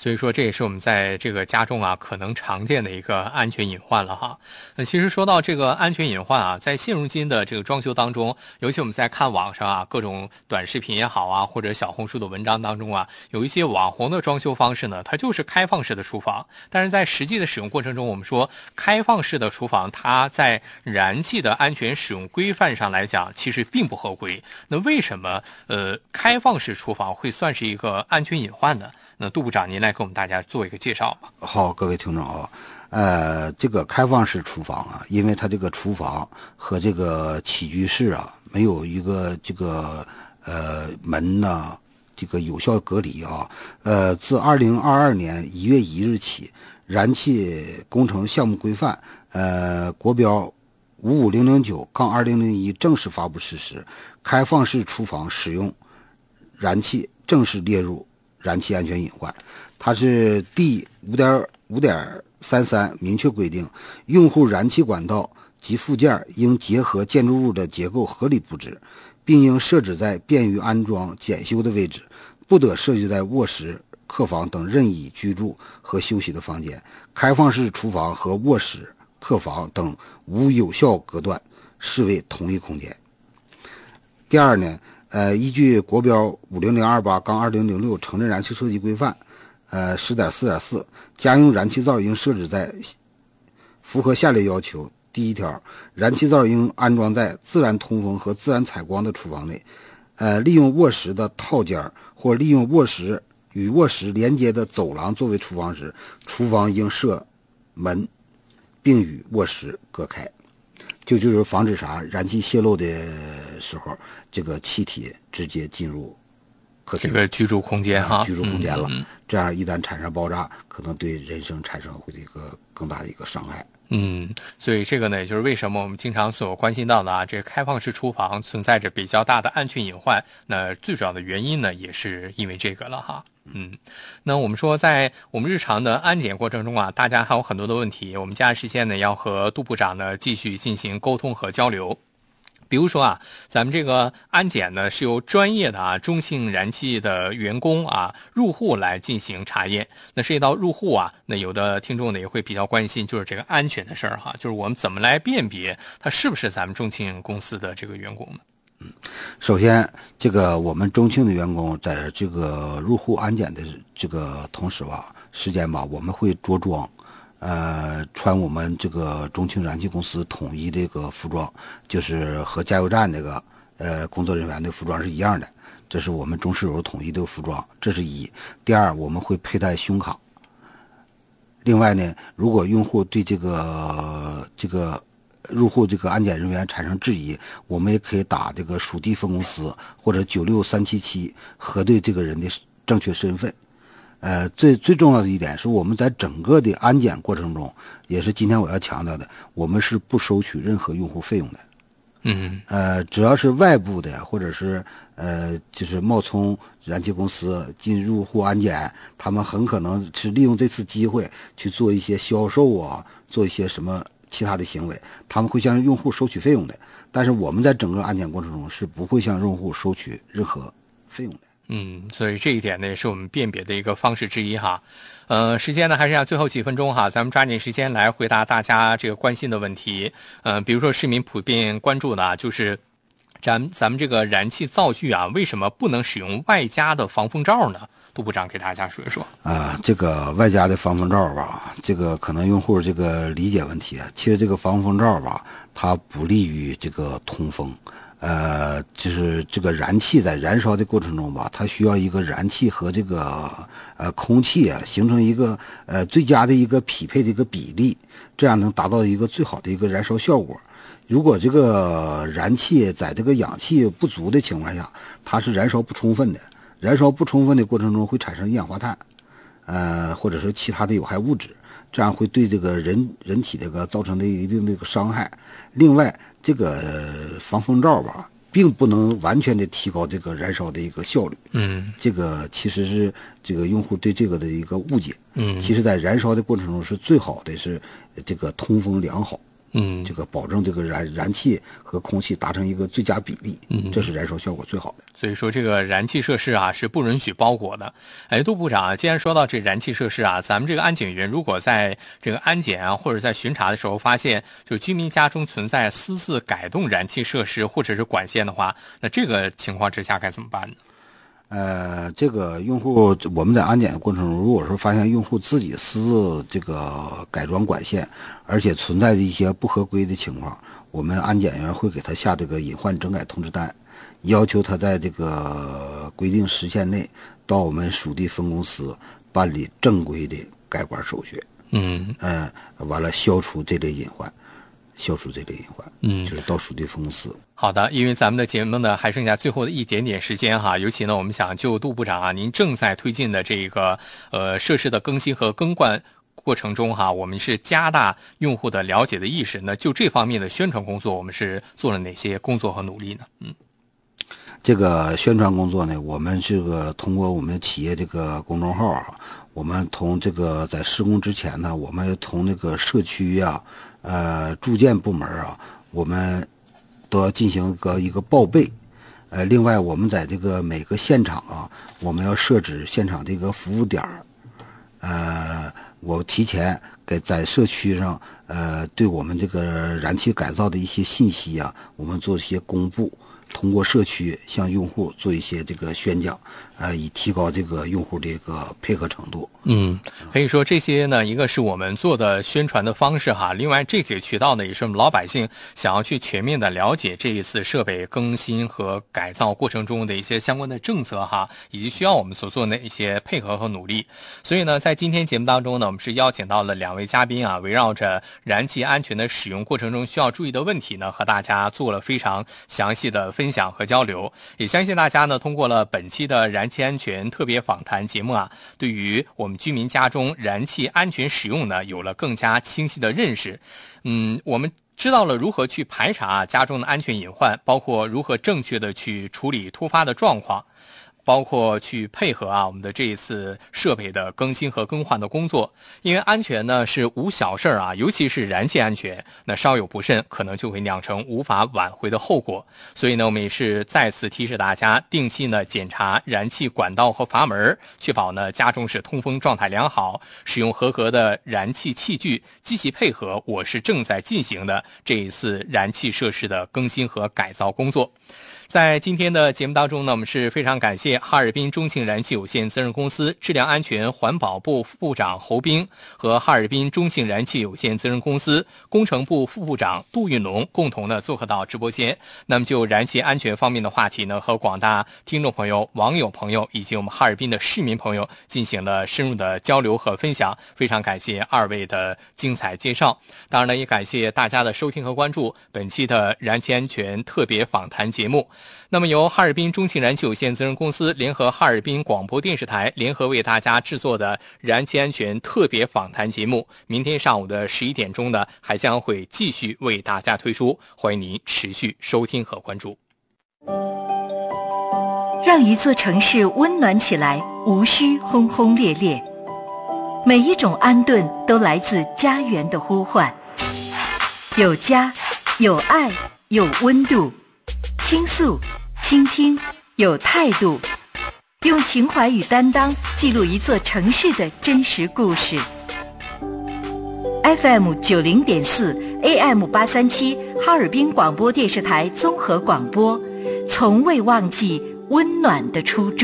所以说这也是我们在这个家中啊可能常见的一个安全隐患了哈。其实说到这个安全隐患啊，在现如今的这个装修当中，尤其我们在看网上啊各种短视频也好啊，或者小红书的文章当中啊，有一些网红的装修方式呢，它就是开放式的厨房，但是在实际的使用过程中，我们说开放式的厨房它在燃气的安全使用规范上来讲其实并不合规。那为什么开放式厨房会算是一个安全隐患呢？那杜部长您来给我们大家做一个介绍吧。 好，各位听众啊，这个开放式厨房啊，因为它这个厨房和这个起居室啊没有一个这个门呐，这个有效隔离啊。自2022年1月1日起，燃气工程项目规范国标55009-2001正式发布实施，开放式厨房使用燃气正式列入燃气安全隐患。它是第5.33明确规定，用户燃气管道及附件应结合建筑物的结构合理布置，并应设置在便于安装检修的位置，不得设置在卧室、客房等任意居住和休息的房间。开放式厨房和卧室、客房等无有效隔断，视为同一空间。第二呢，依据国标50028-2006承认燃气设计规范10.4.4，家用燃气灶应设置在符合下列要求：第一条，燃气灶应安装在自然通风和自然采光的厨房内。利用卧室的套间或利用卧室与卧室连接的走廊作为厨房时，厨房应设门，并与卧室隔开。就是防止啥？燃气泄漏的时候，这个气体直接进入客厅这个居住空间哈， 居住空间了。这样一旦产生爆炸，可能对人身产生会一个更大的一个伤害。 所以这个呢，也就是为什么我们经常所关心到的啊，这个开放式厨房存在着比较大的安全隐患。那最主要的原因呢，也是因为这个了哈。那我们说，在我们日常的安检过程中啊，大家还有很多的问题，我们接下来时间呢，要和杜部长呢继续进行沟通和交流。比如说啊，咱们这个安检呢是由专业的中庆燃气的员工入户来进行查验。那涉及到入户啊，那有的听众呢也会比较关心，就是这个安全的事儿哈，就是我们怎么来辨别他是不是咱们中庆公司的这个员工呢？ 首先，这个我们中庆的员工在这个入户安检的这个同时时间我们会着装。穿我们这个中庆燃气公司统一这个服装，就是和加油站这个工作人员的服装是一样的，这是我们中石油统一的服装，这是一。第二，我们会佩戴胸卡。另外呢，如果用户对这个入户这个安检人员产生质疑，我们也可以打这个属地分公司或者96377核对这个人的正确身份。最重要的一点是，我们在整个的安检过程中，也是今天我要强调的，我们是不收取任何用户费用的。只要是外部的，或者是就是冒充燃气公司进入户安检，他们很可能是利用这次机会去做一些销售做一些什么其他的行为，他们会向用户收取费用的。但是我们在整个安检过程中是不会向用户收取任何费用的。 所以这一点呢也是我们辨别的一个方式之一哈。时间呢还剩下最后几分钟哈，咱们抓紧时间来回答大家这个关心的问题。比如说市民普遍关注的就是咱们这个燃气灶具为什么不能使用外加的防风罩呢？杜部长给大家说一说。 这个外加的防风罩这个可能用户这个理解问题，其实这个防风罩它不利于这个通风。就是这个燃气在燃烧的过程中它需要一个燃气和这个空气形成一个最佳的一个匹配的一个比例，这样能达到一个最好的一个燃烧效果。如果这个燃气在这个氧气不足的情况下，它是燃烧不充分的，燃烧不充分的过程中会产生一氧化碳，或者是其他的有害物质，这样会对这个人体这个造成的一定的一个伤害。另外，这个防风罩并不能完全的提高这个燃烧的一个效率。这个其实是这个用户对这个的一个误解。其实在燃烧的过程中是最好的是这个通风良好。 这个保证这个燃气和空气达成一个最佳比例，这是燃烧效果最好的。 所以说这个燃气设施啊是不允许包裹的。杜部长啊，既然说到这燃气设施啊，咱们这个安检员如果在这个安检啊或者在巡查的时候发现，就居民家中存在私自改动燃气设施或者是管线的话，那这个情况之下该怎么办呢？ 这个用户我们在安检的过程中，如果说发现用户自己私自这个改装管线，而且存在的一些不合规的情况，我们安检员会给他下这个隐患整改通知单，要求他在这个规定时限内到我们属地分公司办理正规的改管手续。完了消除这类隐患。就是到属地分公司。 好的，因为咱们的节目呢还剩下最后的一点点时间哈，尤其呢我们想就杜部长啊，您正在推进的这个设施的更新和更换过程中哈，我们是加大用户的了解的意识，那就这方面的宣传工作，我们是做了哪些工作和努力呢？ 这个宣传工作呢，我们这个通过我们企业这个公众号啊，我们同这个在施工之前呢，我们同那个社区呀、住建部门啊，我们都要进行一个报备。另外我们在这个每个现场啊，我们要设置现场这个服务点儿。我提前在社区上，对我们这个燃气改造的一些信息啊，我们做一些公布。通过社区向用户做一些这个宣讲，以提高这个用户的一个配合程度。 可以说这些呢，一个是我们做的宣传的方式哈，另外这些渠道呢，也是我们老百姓想要去全面的了解这一次设备更新和改造过程中的一些相关的政策哈，以及需要我们所做的一些配合和努力。所以呢，在今天节目当中呢，我们是邀请到了2位嘉宾啊，围绕着燃气安全的使用过程中需要注意的问题呢，和大家做了非常详细的分享和交流。也相信大家呢，通过了本期的燃气安全特别访谈节目啊，对于我们居民家中燃气安全使用呢，有了更加清晰的认识。我们知道了如何去排查家中的安全隐患，包括如何正确的去处理突发的状况，包括去配合我们的这一次设备的更新和更换的工作。因为安全呢是无小事啊，尤其是燃气安全，那稍有不慎可能就会酿成无法挽回的后果。所以呢，我们也是再次提示大家，定期呢检查燃气管道和阀门，确保呢家中是通风状态良好，使用合格的燃气器具，积极配合我市正在进行的这一次燃气设施的更新和改造工作。在今天的节目当中呢，我们是非常感谢哈尔滨中庆燃气有限责任公司质量安全环保部副部长侯斌和哈尔滨中庆燃气有限责任公司工程部副部长杜运龙共同的做客到直播间。那么就燃气安全方面的话题呢，和广大听众朋友、网友朋友以及我们哈尔滨的市民朋友进行了深入的交流和分享。非常感谢2位的精彩介绍，当然呢，也感谢大家的收听和关注本期的燃气安全特别访谈节目。那么由哈尔滨中庆燃气有限责任公司联合哈尔滨广播电视台联合为大家制作的燃气安全特别访谈节目，明天上午的11点钟呢，还将会继续为大家推出，欢迎您持续收听和关注。 让一座城市温暖起来，无需轰轰烈烈，每一种安顿都来自家园的呼唤。有家，有爱，有温度，倾诉，倾听，有态度，用情怀与担当记录一座城市的真实故事。FM 90.4 AM 837哈尔滨广播电视台综合广播，从未忘记温暖的初衷。